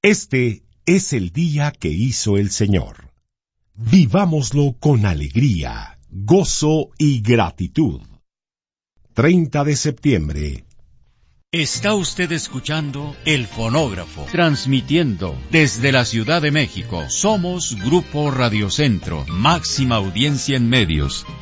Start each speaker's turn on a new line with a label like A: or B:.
A: Este es el día que hizo el Señor. Vivámoslo con alegría, gozo y gratitud. 30 de septiembre.
B: Está usted escuchando El Fonógrafo, transmitiendo desde la Ciudad de México. Somos Grupo Radio Centro, máxima audiencia en medios.